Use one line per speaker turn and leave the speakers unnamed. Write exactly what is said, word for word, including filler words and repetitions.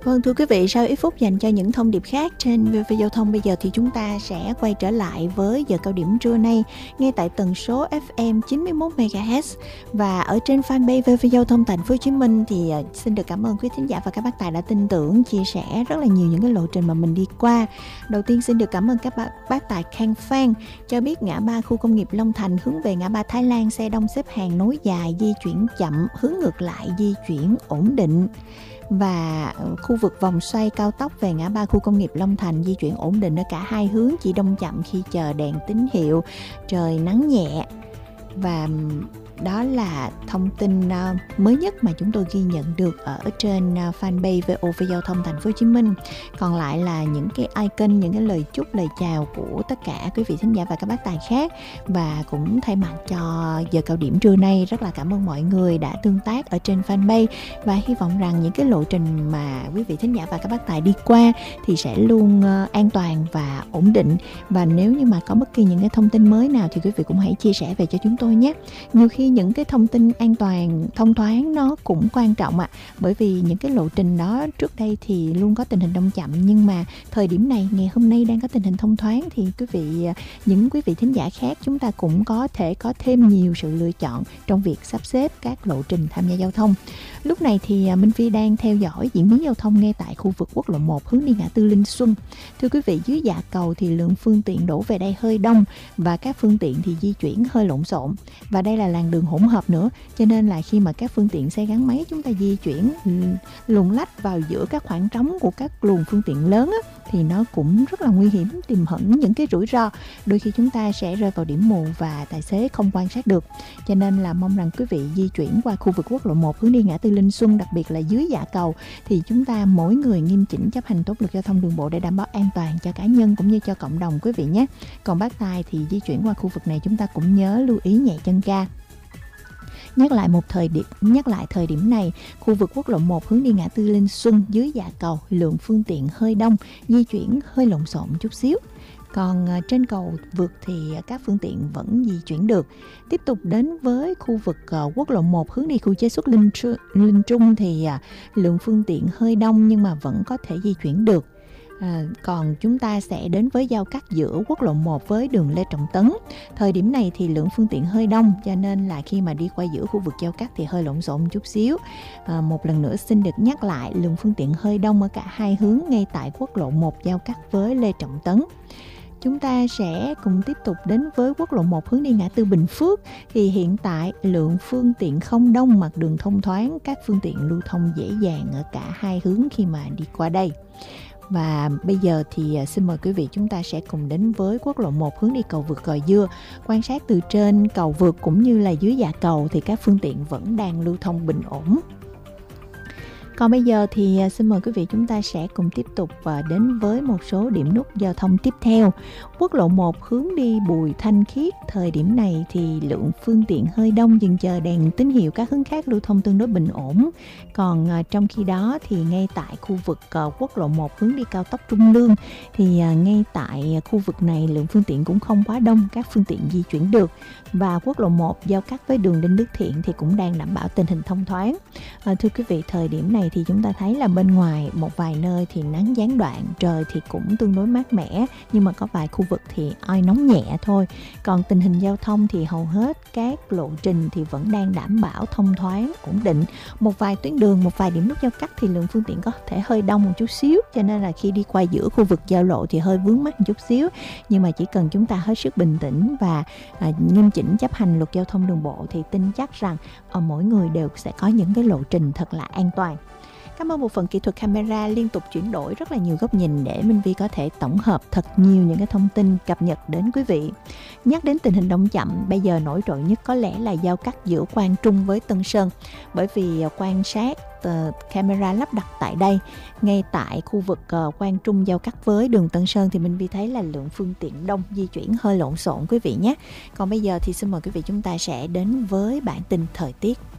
Vâng, thưa quý vị, sau ít phút dành cho những thông điệp khác trên vê o vê Giao thông, bây giờ thì chúng ta sẽ quay trở lại với giờ cao điểm trưa nay ngay tại tần số ép em chín mươi mốt mê ga héc. Và ở trên fanpage vê o vê Giao thông Thành phố Hồ Chí Minh thì xin được cảm ơn quý thính giả và các bác tài đã tin tưởng chia sẻ rất là nhiều những cái lộ trình mà mình đi qua. Đầu tiên xin được cảm ơn các bác, bác tài Khang Phan cho biết ngã ba khu công nghiệp Long Thành hướng về ngã ba Thái Lan xe đông xếp hàng nối dài, di chuyển chậm, hướng ngược lại di chuyển ổn định. Và khu vực vòng xoay cao tốc về ngã ba khu công nghiệp Long Thành di chuyển ổn định ở cả hai hướng, chỉ đông chậm khi chờ đèn tín hiệu, trời nắng nhẹ. Và đó là thông tin mới nhất mà chúng tôi ghi nhận được ở trên fanpage vê o vê Giao thông Thành phố Hồ Chí Minh. Còn lại là những cái icon, những cái lời chúc, lời chào của tất cả quý vị thính giả và các bác tài khác. Và cũng thay mặt cho giờ cao điểm trưa nay, rất là cảm ơn mọi người đã tương tác ở trên fanpage. Và hy vọng rằng những cái lộ trình mà quý vị thính giả và các bác tài đi qua thì sẽ luôn an toàn và ổn định. Và nếu như mà có bất kỳ những cái thông tin mới nào thì quý vị cũng hãy chia sẻ về cho chúng tôi nhé. Nhiều khi những cái thông tin an toàn, thông thoáng nó cũng quan trọng ạ. À, bởi vì những cái lộ trình đó trước đây thì luôn có tình hình đông chậm, nhưng mà thời điểm này, ngày hôm nay đang có tình hình thông thoáng thì quý vị, những quý vị thính giả khác chúng ta cũng có thể có thêm nhiều sự lựa chọn trong việc sắp xếp các lộ trình tham gia giao thông. Lúc này thì Minh Phi đang theo dõi diễn biến giao thông ngay tại khu vực quốc lộ một hướng đi ngã tư Linh Xuân. Thưa quý vị, dưới dạ cầu thì lượng phương tiện đổ về đây hơi đông và các phương tiện thì di chuyển hơi lộn xộn. Và đây là làn đường hỗn hợp nữa, cho nên là khi mà các phương tiện xe gắn máy chúng ta di chuyển luồn lách vào giữa các khoảng trống của các luồng phương tiện lớn á, thì nó cũng rất là nguy hiểm, tiềm ẩn những cái rủi ro. Đôi khi chúng ta sẽ rơi vào điểm mù và tài xế không quan sát được. Cho nên là mong rằng quý vị di chuyển qua khu vực quốc lộ một hướng đi ngã tư Linh Xuân, đặc biệt là dưới dạ cầu, thì chúng ta mỗi người nghiêm chỉnh chấp hành tốt luật giao thông đường bộ để đảm bảo an toàn cho cá nhân cũng như cho cộng đồng quý vị nhé. Còn bác tài thì di chuyển qua khu vực này chúng ta cũng nhớ lưu ý nhẹ chân ga. Nhắc lại một thời điểm, nhắc lại thời điểm này, khu vực quốc lộ một hướng đi ngã tư Linh Xuân dưới dạ cầu, lượng phương tiện hơi đông, di chuyển hơi lộn xộn chút xíu. Còn trên cầu vượt thì các phương tiện vẫn di chuyển được. Tiếp tục đến với khu vực quốc lộ một hướng đi khu chế xuất Linh, Tru, Linh Trung thì lượng phương tiện hơi đông nhưng mà vẫn có thể di chuyển được. À, còn chúng ta sẽ đến với giao cắt giữa quốc lộ một với đường Lê Trọng Tấn. Thời điểm này thì lượng phương tiện hơi đông, cho nên là khi mà đi qua giữa khu vực giao cắt thì hơi lộn xộn chút xíu. À, một lần nữa xin được nhắc lại, lượng phương tiện hơi đông ở cả hai hướng ngay tại quốc lộ một giao cắt với Lê Trọng Tấn. Chúng ta sẽ cùng tiếp tục đến với quốc lộ một hướng đi ngã tư Bình Phước. Thì hiện tại lượng phương tiện không đông, mặt đường thông thoáng, các phương tiện lưu thông dễ dàng ở cả hai hướng khi mà đi qua đây. Và bây giờ thì xin mời quý vị chúng ta sẽ cùng đến với quốc lộ một hướng đi cầu vượt Gò Dưa. Quan sát từ trên cầu vượt cũng như là dưới dạ cầu thì các phương tiện vẫn đang lưu thông bình ổn. Còn bây giờ thì xin mời quý vị chúng ta sẽ cùng tiếp tục đến với một số điểm nút giao thông tiếp theo. Quốc lộ một hướng đi Bùi Thanh Khiết, thời điểm này thì lượng phương tiện hơi đông, dừng chờ đèn tín hiệu, các hướng khác lưu thông tương đối bình ổn. Còn trong khi đó thì ngay tại khu vực quốc lộ một hướng đi cao tốc Trung Lương thì ngay tại khu vực này lượng phương tiện cũng không quá đông, các phương tiện di chuyển được. Và quốc lộ một giao cắt với đường Đinh Đức Thiện thì cũng đang đảm bảo tình hình thông thoáng. À, thưa quý vị, thời điểm này thì chúng ta thấy là bên ngoài một vài nơi thì nắng gián đoạn, trời thì cũng tương đối mát mẻ, nhưng mà có vài khu vực thì oi nóng nhẹ thôi. Còn tình hình giao thông thì hầu hết các lộ trình thì vẫn đang đảm bảo thông thoáng, ổn định. Một vài tuyến đường, một vài điểm nút giao cắt thì lượng phương tiện có thể hơi đông một chút xíu, cho nên là khi đi qua giữa khu vực giao lộ thì hơi vướng mắc một chút xíu. Nhưng mà chỉ cần chúng ta hết sức bình tĩnh và à, nghiêm chỉnh chấp hành luật giao thông đường bộ thì tin chắc rằng ở mỗi người đều sẽ có những cái lộ trình thật là an toàn. Cảm ơn bộ phận kỹ thuật camera liên tục chuyển đổi rất là nhiều góc nhìn để Minh Vi có thể tổng hợp thật nhiều những cái thông tin cập nhật đến quý vị. Nhắc đến tình hình đông chậm, bây giờ nổi trội nhất có lẽ là giao cắt giữa Quang Trung với Tân Sơn. Bởi vì quan sát uh, camera lắp đặt tại đây, ngay tại khu vực uh, Quang Trung giao cắt với đường Tân Sơn thì Minh Vi thấy là lượng phương tiện đông, di chuyển hơi lộn xộn quý vị nhé. Còn bây giờ thì xin mời quý vị chúng ta sẽ đến với bản tin thời tiết.